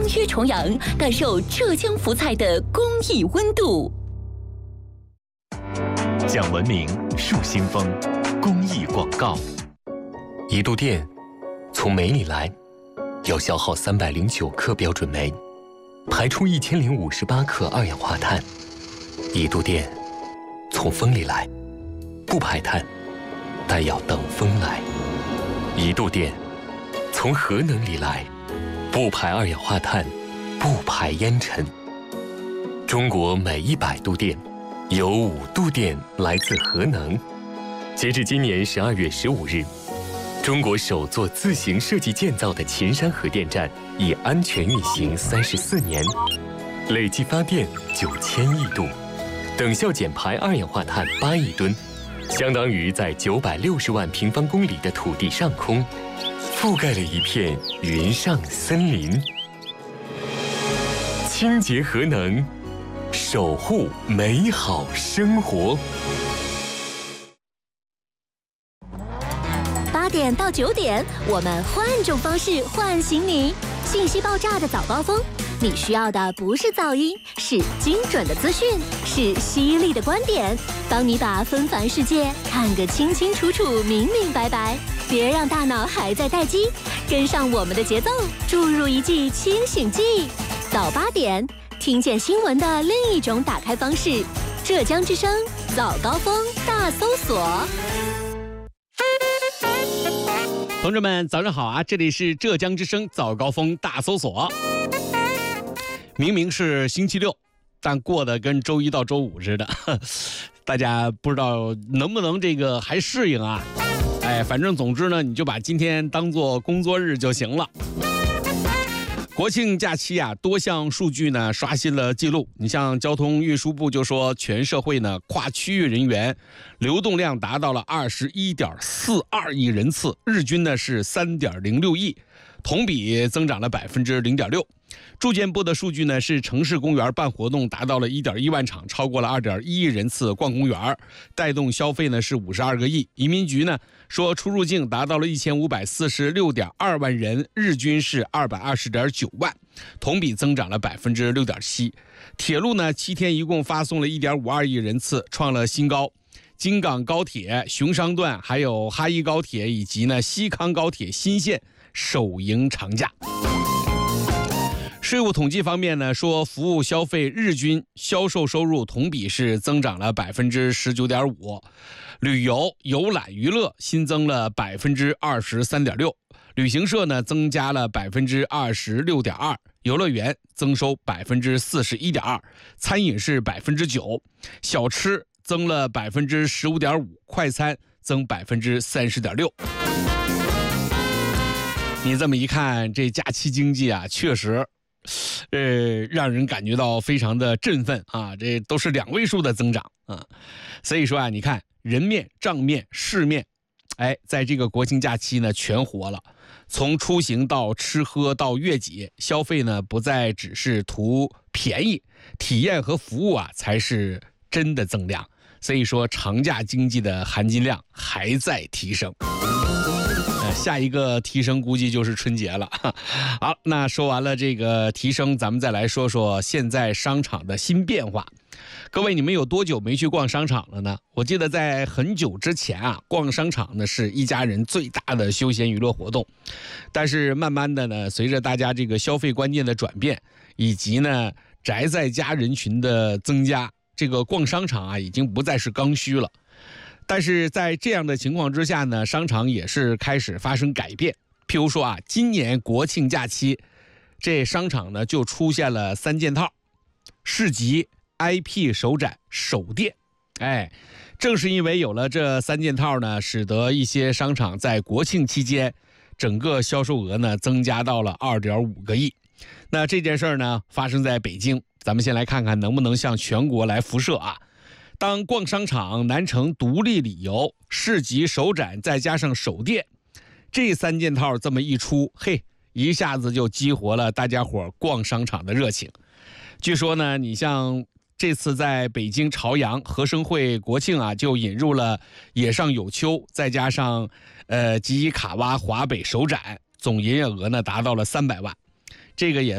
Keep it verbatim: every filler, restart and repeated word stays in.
约重阳，感受浙江福彩的公益温度。 讲文明树新风，公益广告。一度电从煤里来，要消耗三百零九克标准煤，排出一千零五十八克二氧化碳。一度电从风里来，不排碳，但要等风来。一度电从核能里来，不排二氧化碳，不排烟尘。中国每一百度电，有五度电来自核能。截至今年十二月十五日，中国首座自行设计建造的秦山核电站已安全运行三十四年，累计发电九千亿度，等效减排二氧化碳八亿吨，相当于在九百六十万平方公里的土地上空，覆盖了一片云上森林。清洁核能，守护美好生活。 八点到九点，我们换种方式唤醒你。信息爆炸的早高峰，你需要的不是噪音，是精准的资讯，是犀利的观点，帮你把纷繁世界看个清清楚楚、明明白白。别让大脑还在待机，跟上我们的节奏，注入一剂清醒剂。早八点，听见新闻的另一种打开方式。浙江之声早高峰大搜索。 同志们，早上好啊！这里是浙江之声早高峰大搜索。明明是星期六，但过得跟周一到周五似的，大家不知道能不能这个还适应啊？哎，反正总之呢，你就把今天当作工作日就行了。国庆假期啊，多项数据呢刷新了记录。你像交通运输部就说，全社会呢跨区域人员流动量达到了二十一点四二亿人次，日均呢是三点零六亿，同比增长了百分之零点六。住建部的数据呢是城市公园办活动达到了一点一万场，超过了二点一亿人次逛公园，带动消费呢是五十二个亿。移民局呢说出入境达到了一千五百四十六点二万人，日均是二百二十点九万，同比增长了百分之六点七。铁路呢七天一共发送了一点五二亿人次，创了新高。京港高铁、熊商段、还有哈一高铁以及呢西康高铁新线首迎长假。税务统计方面呢，说服务消费日均销售收入同比是增长了百分之十九点五，旅游、游览、娱乐新增了百分之二十三点六，旅行社呢增加了百分之二十六点二，游乐园增收百分之四十一点二，餐饮是百分之九，小吃增了百分之十五点五，快餐增百分之三十点六。你这么一看，这假期经济啊，确实。呃，让人感觉到非常的振奋啊！这都是两位数的增长啊，所以说啊，你看人面、账面、市面，哎，在这个国庆假期呢，全活了。从出行到吃喝到悦己，消费呢不再只是图便宜，体验和服务啊才是真的增量。所以说，长假经济的含金量还在提升。下一个提升估计就是春节了。好，那说完了这个提升，咱们再来说说现在商场的新变化。各位，你们有多久没去逛商场了呢？我记得在很久之前啊，逛商场呢是一家人最大的休闲娱乐活动。但是慢慢的呢，随着大家这个消费观念的转变，以及呢宅在家人群的增加，这个逛商场啊已经不再是刚需了。但是在这样的情况之下呢，商场也是开始发生改变。譬如说啊，今年国庆假期，这商场呢就出现了三件套：市集、I P 首展、首店。哎，正是因为有了这三件套呢，使得一些商场在国庆期间，整个销售额呢增加到了二点五个亿。那这件事儿呢发生在北京，咱们先来看看能不能向全国来辐射啊。当逛商场、南城独立旅游、市集首展再加上首店，这三件套这么一出，嘿，一下子就激活了大家伙逛商场的热情。据说呢，你像这次在北京朝阳合生汇国庆啊，就引入了野上有秋，再加上呃吉伊卡哇华北首展，总营业额呢达到了三百万，这个也